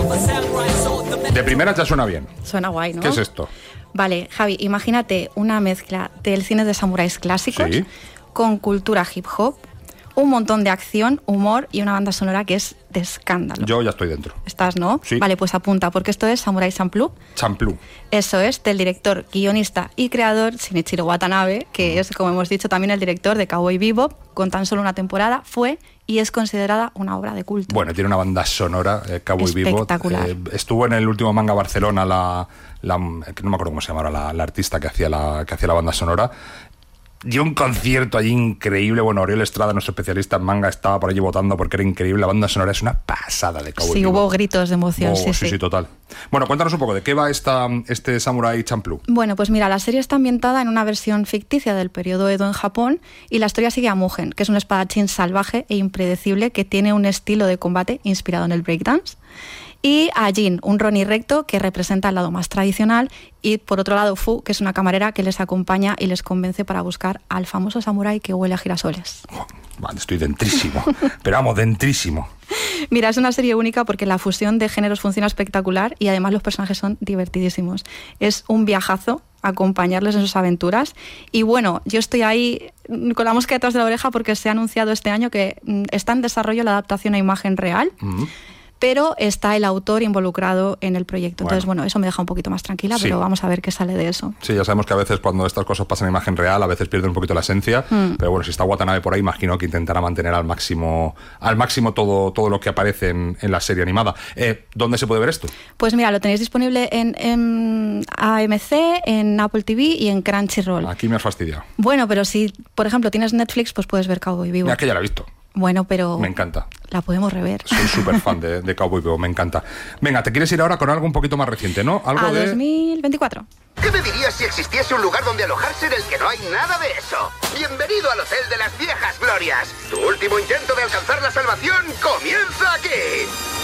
De primera ya suena bien. Suena guay, ¿no? ¿Qué es esto? Vale, Javi, imagínate una mezcla del cine de samuráis clásicos Sí. con cultura hip hop, un montón de acción, humor y una banda sonora que es de escándalo. Yo ya estoy dentro. ¿Estás, no? Sí. Vale, pues apunta, porque esto es Samurai Champloo. Champloo. Eso es, del director, guionista y creador Shinichiro Watanabe, que es, como hemos dicho, también el director de Cowboy Bebop. Con tan solo una temporada fue y es considerada una obra de culto. Bueno, tiene una banda sonora, Cowboy Bebop. Espectacular. Estuvo en el último Manga Barcelona, que no me acuerdo cómo se llamaba, la artista que hacía la banda sonora. Dio un concierto allí increíble. Bueno, Oriol Estrada, nuestro especialista en manga, estaba por allí votando porque era increíble. La banda sonora es una pasada de Cowboy Sí, Bebop. hubo gritos de emoción, Sí, total. Bueno, cuéntanos un poco, ¿de qué va este Samurai Champloo? Bueno, pues mira, la serie está ambientada en una versión ficticia del periodo Edo en Japón y la historia sigue a Mugen, que es un espadachín salvaje e impredecible que tiene un estilo de combate inspirado en el breakdance. Y a Jin, un Ronin recto que representa el lado más tradicional, y por otro lado Fu, que es una camarera que les acompaña y les convence para buscar al famoso samurái que huele a girasoles. Vale, estoy dentrísimo, pero vamos, dentrísimo. Mira, es una serie única porque la fusión de géneros funciona espectacular y además los personajes son divertidísimos. Es un viajazo acompañarles en sus aventuras y bueno, yo estoy ahí con la mosca detrás de la oreja porque se ha anunciado este año que está en desarrollo la adaptación a imagen real. Pero está el autor involucrado en el proyecto. Entonces, bueno, eso me deja un poquito más tranquila, sí. Pero vamos a ver qué sale de eso. Sí, ya sabemos que a veces cuando estas cosas pasan en imagen real, a veces pierden un poquito la esencia, pero bueno, si está Watanabe por ahí, imagino que intentará mantener al máximo todo lo que aparece en la serie animada. ¿Dónde se puede ver esto? Pues mira, lo tenéis disponible en AMC, en Apple TV y en Crunchyroll. Aquí me has fastidiado. Bueno, pero si, por ejemplo, tienes Netflix, pues puedes ver Cowboy Bebop. Mira, que ya la he visto. Bueno, pero... Me encanta. La podemos rever. Soy súper fan de Cowboy Bebop, me encanta. Venga, te quieres ir ahora con algo un poquito más reciente, ¿no? Algo a de 2024. ¿Qué me dirías si existiese un lugar donde alojarse en el que no hay nada de eso? Bienvenido al Hotel de las Viejas Glorias. Tu último intento de alcanzar la salvación comienza aquí.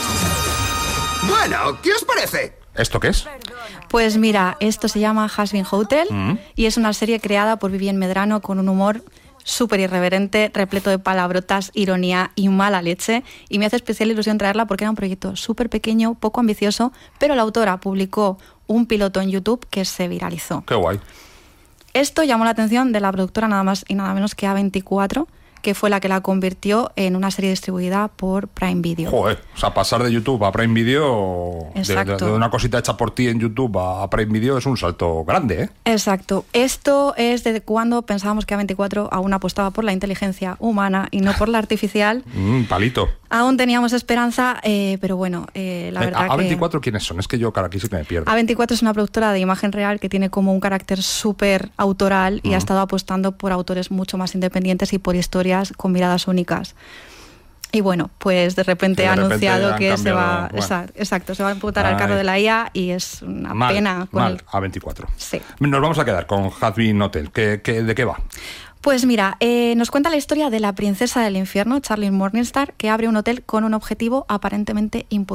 Bueno, ¿qué os parece? ¿Esto qué es? Pues mira, esto se llama Has Been Hotel y es una serie creada por Vivien Medrano con un humor súper irreverente, repleto de palabrotas, ironía y mala leche, y me hace especial ilusión traerla porque era un proyecto súper pequeño, poco ambicioso, pero la autora publicó un piloto en YouTube que se viralizó. Qué guay. Esto llamó la atención de la productora nada más y nada menos que A24, que fue la que la convirtió en una serie distribuida por Prime Video. Joder, o sea, pasar de YouTube a Prime Video, de una cosita hecha por ti en YouTube a Prime Video es un salto grande, ¿eh? Exacto. Esto es desde cuando pensábamos que A24 aún apostaba por la inteligencia humana y no por la artificial. Palito. Aún teníamos esperanza, pero bueno, la verdad ¿A24 que... quiénes son? Es que yo, cara, aquí sí que me pierdo. A24 es una productora de imagen real que tiene como un carácter súper autoral y ha estado apostando por autores mucho más independientes y por historias con miradas únicas. Y bueno, pues de repente ha anunciado que se va... Bueno. Exacto, se va a imputar al carro de la IA y es una pena. A24. Sí. Nos vamos a quedar con Has Been Hotel. ¿De qué va? Pues mira, nos cuenta la historia de la princesa del infierno, Charlie Morningstar, que abre un hotel con un objetivo aparentemente imposible.